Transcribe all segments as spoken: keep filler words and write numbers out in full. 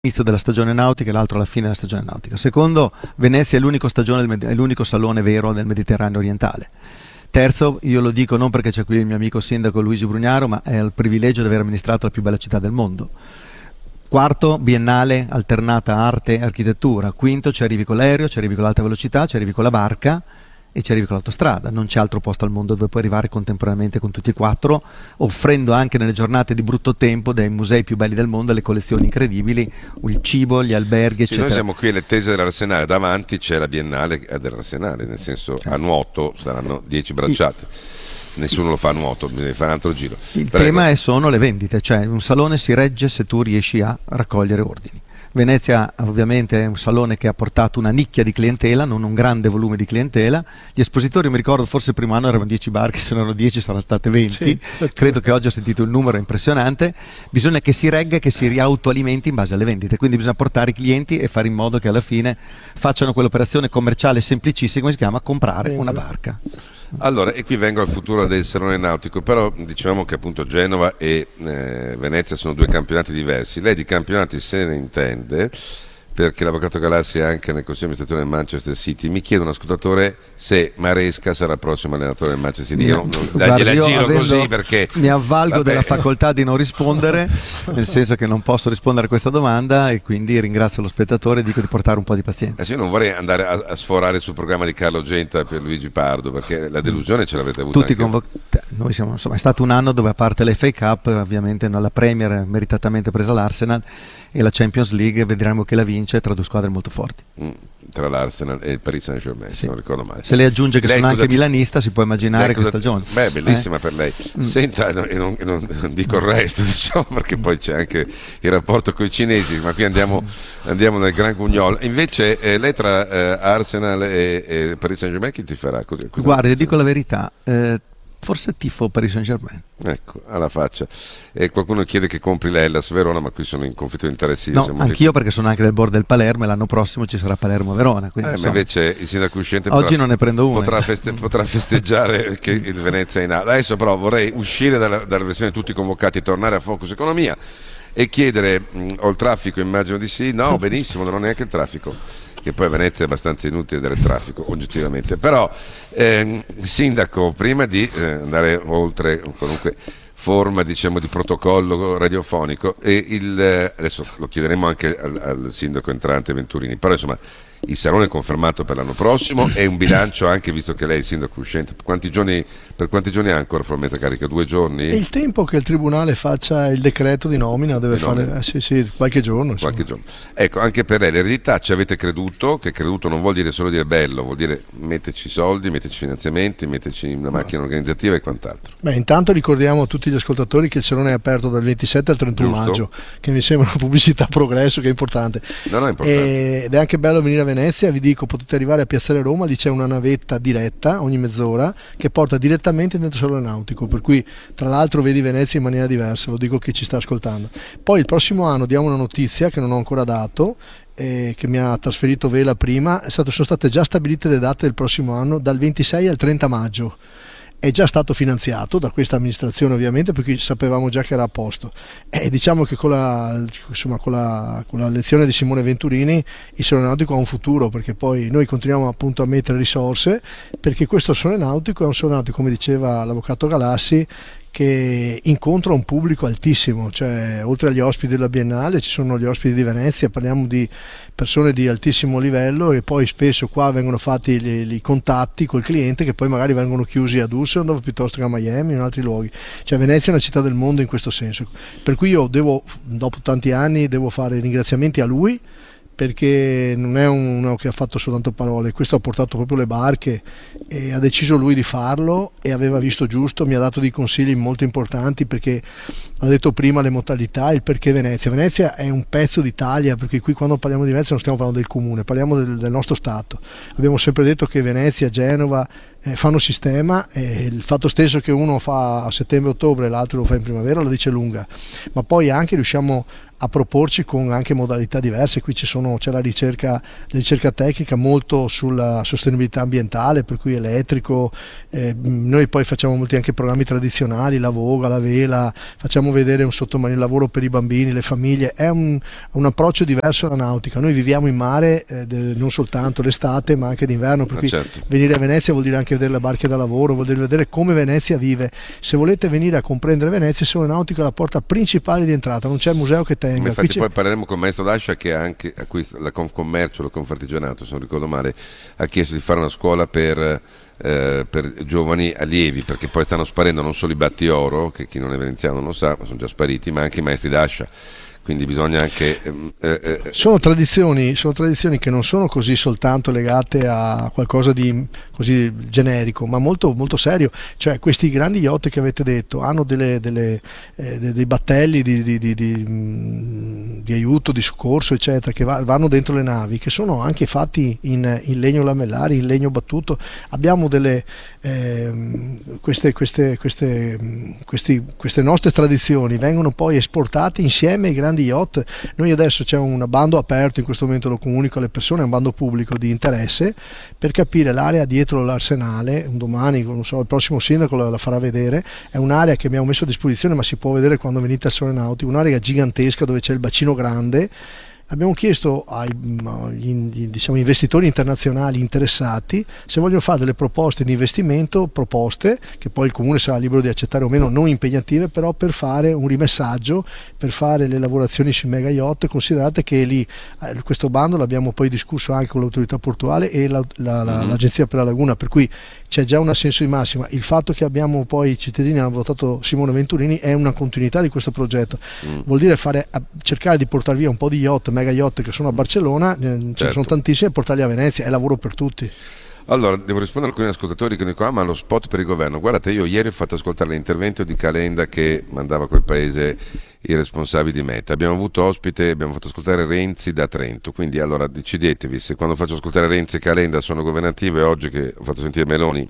all'inizio della stagione nautica e l'altro alla fine della stagione nautica. Secondo, Venezia è l'unico, stagione del, è l'unico salone vero del Mediterraneo orientale. Terzo, io lo dico non perché c'è qui il mio amico sindaco Luigi Brugnaro, ma è il privilegio di aver amministrato la più bella città del mondo. Quarto, biennale alternata arte e architettura. Quinto, ci arrivi con l'aereo, ci arrivi con l'alta velocità, ci arrivi con la barca e ci arrivi con l'autostrada. Non c'è altro posto al mondo dove puoi arrivare contemporaneamente con tutti e quattro, offrendo anche nelle giornate di brutto tempo dei musei più belli del mondo, le collezioni incredibili, il cibo, gli alberghi, sì, eccetera. noi siamo qui alle Tese dell'Arsenale, davanti c'è la biennale dell'Arsenale, nel senso a nuoto saranno dieci bracciate. Nessuno lo fa a nuoto, bisogna fare un altro giro. Il Prego. tema è, sono le vendite, cioè un salone si regge se tu riesci a raccogliere ordini. Venezia ovviamente è un salone che ha portato una nicchia di clientela, non un grande volume di clientela. Gli espositori, mi ricordo, forse il primo anno erano dieci barche, se non erano dieci saranno state venti. Sì, credo che oggi ho sentito il numero impressionante. Bisogna che si regga e che si riautoalimenti in base alle vendite, quindi bisogna portare i clienti e fare in modo che alla fine facciano quell'operazione commerciale semplicissima che si chiama comprare una barca. Allora, e qui vengo al futuro del salone nautico, però dicevamo che appunto Genova e eh, Venezia sono due campionati diversi. Lei di campionati se ne intende, perché l'avvocato Galassi è anche nel consiglio di amministrazione del Manchester City. Mi chiede un ascoltatore se Maresca sarà il prossimo allenatore del Manchester City. Io non, non Guarda, io giro avendo, così perché mi avvalgo vabbè. della facoltà di non rispondere, nel senso che non posso rispondere a questa domanda, e quindi ringrazio lo spettatore e dico di portare un po' di pazienza. Eh sì, io non vorrei andare a, a sforare sul programma di Carlo Genta per Luigi Pardo, perché la delusione ce l'avete avuta tutti anche convo- noi siamo, insomma, è stato un anno dove, a parte l'F A Cup, ovviamente la Premier meritatamente presa l'Arsenal, e la Champions League vedremo che la vince tra due squadre molto forti. Mm, tra l'Arsenal e il Paris Saint-Germain, sì. se non ricordo male. Se lei aggiunge che lei sono cosa anche ti... milanista, si può immaginare lei che cosa... stagione. Beh, bellissima eh? per lei. Mm. Senta, e non, e non, non dico il resto, diciamo, perché poi c'è anche il rapporto con i cinesi, ma qui andiamo, andiamo nel Gran Gugnol. Invece eh, lei tra eh, Arsenal e, e Paris Saint-Germain chi ti farà? Così, Guardi, dico la verità, eh, forse tifo Paris Saint-Germain. Ecco, alla faccia. E qualcuno chiede che compri l'Hellas Verona, ma qui sono in conflitto di interessi. No, siamo anch'io lì. Perché sono anche del board del Palermo e l'anno prossimo ci sarà Palermo-Verona. Eh, ma invece il sindaco uscente oggi potrà, non ne prendo una. Potrà, feste, potrà festeggiare che il Venezia è in A. Adesso però vorrei uscire dalla, dalla versione tutti convocati e tornare a Focus Economia e chiedere, mh, ho il traffico? Immagino di sì. No, benissimo, non ho neanche il traffico, che poi a Venezia è abbastanza inutile del traffico oggettivamente, però ehm, sindaco, prima di eh, andare oltre qualunque forma, diciamo, di protocollo radiofonico, e il, eh, adesso lo chiederemo anche al, al sindaco entrante Venturini, però insomma il salone è confermato per l'anno prossimo e un bilancio anche, visto che lei è il sindaco uscente. Quanti giorni, per quanti giorni ha ancora formalmente carica? Due giorni? È il tempo che il tribunale faccia il decreto di nomina, deve di fare nomina. Eh, sì, sì, qualche giorno. Qualche giorno. Ecco, anche per lei l'eredità ci avete creduto, che creduto non vuol dire solo dire bello, vuol dire metterci soldi, metterci finanziamenti, metterci una macchina organizzativa e quant'altro. Beh, intanto ricordiamo a tutti gli ascoltatori che il salone è aperto dal ventisette al trentuno Giusto. maggio, che mi sembra una pubblicità progresso che è importante. No, no, è importante. E, ed è anche bello venire a Venezia, vi dico, potete arrivare a Piazzale Roma, lì c'è una navetta diretta ogni mezz'ora che porta direttamente dentro il salone nautico, per cui tra l'altro vedi Venezia in maniera diversa, lo dico a chi ci sta ascoltando. Poi il prossimo anno diamo una notizia che non ho ancora dato, eh, che mi ha trasferito Vela prima, è stato, sono state già stabilite le date del prossimo anno dal ventisei al trenta maggio. È già stato finanziato da questa amministrazione, ovviamente, perché sapevamo già che era a posto. E diciamo che con la, insomma, con la, con la lezione di Simone Venturini il salone nautico ha un futuro, perché poi noi continuiamo appunto a mettere risorse, perché questo salone nautico è un salone nautico, come diceva l'avvocato Galassi, che incontra un pubblico altissimo, cioè oltre agli ospiti della Biennale ci sono gli ospiti di Venezia, parliamo di persone di altissimo livello, e poi spesso qua vengono fatti i contatti col cliente che poi magari vengono chiusi a Düsseldorf piuttosto che a Miami o in altri luoghi. Cioè Venezia è una città del mondo in questo senso, per cui io devo, dopo tanti anni, devo fare ringraziamenti a lui, perché non è uno che ha fatto soltanto parole, questo ha portato proprio le barche e ha deciso lui di farlo e aveva visto giusto, mi ha dato dei consigli molto importanti, perché ha detto prima le modalità, il perché Venezia. Venezia è un pezzo d'Italia, perché qui quando parliamo di Venezia non stiamo parlando del comune, parliamo del, del nostro Stato. Abbiamo sempre detto che Venezia, Genova eh, fanno sistema, e il fatto stesso che uno fa a settembre-ottobre e l'altro lo fa in primavera la dice lunga, ma poi anche riusciamo a proporci con anche modalità diverse. Qui ci sono, c'è la ricerca, la ricerca tecnica molto sulla sostenibilità ambientale, per cui elettrico, eh, noi poi facciamo molti anche programmi tradizionali, la voga, la vela, facciamo vedere un sottomarino, il lavoro per i bambini, le famiglie, è un, un approccio diverso alla nautica. Noi viviamo in mare eh, de, non soltanto l'estate ma anche d'inverno, per Ma cui certo. venire a Venezia vuol dire anche vedere le barche da lavoro, vuol dire vedere come Venezia vive. Se volete venire a comprendere Venezia, Sole Nautica è la porta principale di entrata, non c'è museo che tenga. Infatti Qui poi parleremo con il maestro Dascia, che ha anche a cui la Confcommercio, la Confartigianato, se non ricordo male, ha chiesto di fare una scuola per, eh, per giovani allievi, perché poi stanno sparendo non solo i battioro, che chi non è veneziano non lo sa, ma sono già spariti, ma anche i maestri Dascia. Quindi bisogna anche eh, eh, sono tradizioni, sono tradizioni che non sono così soltanto legate a qualcosa di così generico, ma molto, molto serio. Cioè, questi grandi yacht che avete detto hanno delle, delle, eh, dei battelli di, di, di, di, di aiuto, di soccorso, eccetera, che va, vanno dentro le navi, che sono anche fatti in, in legno lamellare, in legno battuto. Abbiamo delle eh, queste, queste, queste, questi, queste nostre tradizioni vengono poi esportate insieme ai grandi di yacht. Noi adesso c'è un bando aperto, in questo momento lo comunico alle persone, è un bando pubblico di interesse per capire l'area dietro l'Arsenale. Un domani, non so, il prossimo sindaco la, la farà vedere. È un'area che abbiamo messo a disposizione, ma si può vedere quando venite al Sole Nautico, un'area gigantesca dove c'è il bacino grande. Abbiamo chiesto ai gli, diciamo, investitori internazionali interessati se vogliono fare delle proposte di investimento, proposte che poi il comune sarà libero di accettare o meno, non impegnative, però per fare un rimessaggio, per fare le lavorazioni sui mega yacht. Considerate che lì eh, questo bando l'abbiamo poi discusso anche con l'autorità portuale e la, la, la, mm-hmm. l'agenzia per la laguna, per cui c'è già un assenso di massima. Il fatto che abbiamo poi i cittadini hanno votato Simone Venturini è una continuità di questo progetto. Mm. Vuol dire fare, cercare di portare via un po' di yacht, mega yacht che sono a Barcellona, ce certo. ne sono tantissimi, e portarli a Venezia. È lavoro per tutti. Allora, devo rispondere a alcuni ascoltatori che dicono: ah, ma lo spot per il governo. Guardate, io ieri ho fatto ascoltare l'intervento di Calenda che mandava a quel paese i responsabili di Meta. Abbiamo avuto ospite, abbiamo fatto ascoltare Renzi da Trento, quindi allora decidetevi se quando faccio ascoltare Renzi e Calenda sono governativo, e oggi che ho fatto sentire Meloni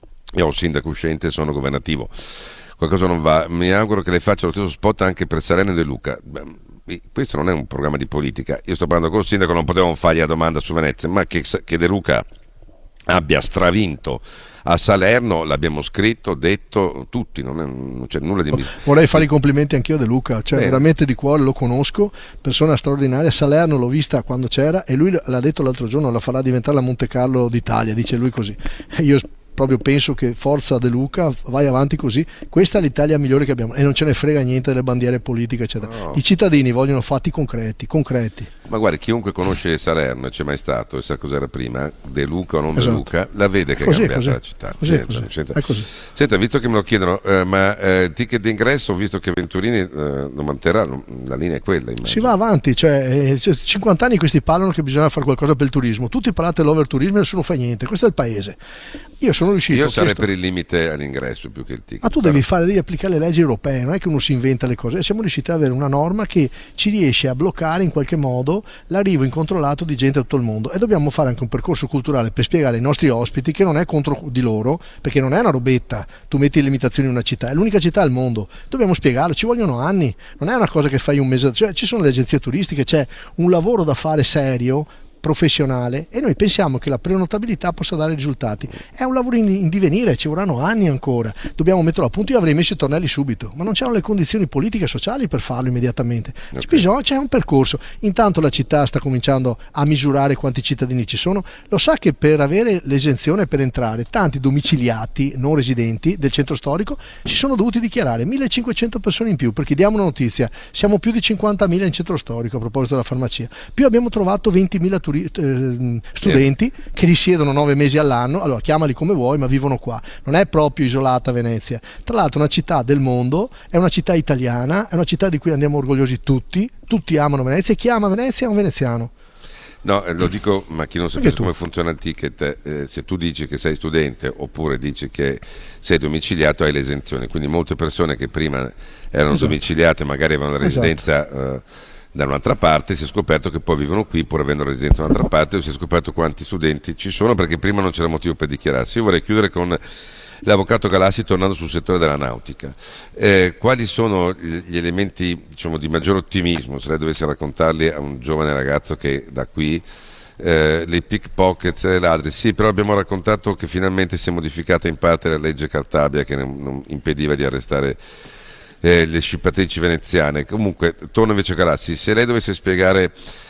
e ho un sindaco uscente sono governativo. Qualcosa non va. Mi auguro che lei faccia lo stesso spot anche per Salerno e De Luca. Beh, questo non è un programma di politica. Io sto parlando con il sindaco, non potevamo fargli la domanda su Venezia, ma che, che De Luca abbia stravinto a Salerno, l'abbiamo scritto, detto tutti, non, è, non c'è nulla di... Vorrei fare i complimenti anch'io a De Luca, cioè Bene. veramente di cuore, lo conosco, persona straordinaria. Salerno l'ho vista quando c'era e lui l'ha detto l'altro giorno, la farà diventare la Monte Carlo d'Italia, dice lui così. E io proprio penso che forza De Luca, vai avanti così, questa è l'Italia migliore che abbiamo e non ce ne frega niente delle bandiere politiche eccetera. No. I cittadini vogliono fatti concreti, concreti. Ma guarda, chiunque conosce Salerno e c'è mai stato e sa cos'era prima, De Luca o non esatto. De Luca, la vede che così, è cambiata così. la città. Così, senta, così. Senta. È così. Senta, visto che me lo chiedono, eh, ma eh, ticket d'ingresso, ho visto che Venturini eh, lo manterrà, la linea è quella, immagino. Si va avanti, cioè, eh, cinquanta anni questi parlano che bisogna fare qualcosa per il turismo, tutti parlate dell'overturismo e nessuno fa niente, questo è il paese. Io sono riuscito... Io sarei chiesto... per il limite all'ingresso più che il ticket. Ma tu devi fare, devi applicare le leggi europee, non è che uno si inventa le cose. Siamo riusciti ad avere una norma che ci riesce a bloccare in qualche modo l'arrivo incontrollato di gente da tutto il mondo, e dobbiamo fare anche un percorso culturale per spiegare ai nostri ospiti che non è contro di loro, perché non è una robetta, tu metti limitazioni in una città, è l'unica città al mondo, dobbiamo spiegarlo, ci vogliono anni, non è una cosa che fai un mese, cioè ci sono le agenzie turistiche, c'è un lavoro da fare serio, professionale, e noi pensiamo che la prenotabilità possa dare risultati. È un lavoro in, in divenire, ci vorranno anni ancora, dobbiamo metterlo a punto. Io avrei messo i tornelli subito, ma non c'erano le condizioni politiche e sociali per farlo immediatamente. Okay. C'è bisogno, c'è un percorso. Intanto la città sta cominciando a misurare quanti cittadini ci sono, lo sa che per avere l'esenzione per entrare tanti domiciliati non residenti del centro storico si sono dovuti dichiarare millecinquecento persone in più, perché diamo una notizia, siamo più di cinquantamila in centro storico a proposito della farmacia, più abbiamo trovato ventimila turisti, eh, studenti yeah. che risiedono nove mesi all'anno. Allora chiamali come vuoi, ma vivono qua, non è proprio isolata Venezia. Tra l'altro è una città del mondo, è una città italiana, è una città di cui andiamo orgogliosi tutti, tutti amano Venezia, e chi ama Venezia è un veneziano. No, eh, lo dico, ma chi non sapesse come funziona il ticket, eh, se tu dici che sei studente oppure dici che sei domiciliato, hai l'esenzione. Quindi molte persone che prima erano esatto. domiciliate, magari avevano la residenza esatto. eh, da un'altra parte, si è scoperto che poi vivono qui pur avendo la residenza da un'altra parte, o si è scoperto quanti studenti ci sono, perché prima non c'era motivo per dichiararsi. Io vorrei chiudere con L'avvocato Galassi, tornando sul settore della nautica, eh, quali sono gli elementi, diciamo, di maggior ottimismo, se lei dovesse raccontarli a un giovane ragazzo che da qui, eh, le pickpockets e le ladri, sì, però abbiamo raccontato che finalmente si è modificata in parte la legge Cartabia che non, non impediva di arrestare eh, le scippatrici veneziane. Comunque, torno invece a Galassi, se lei dovesse spiegare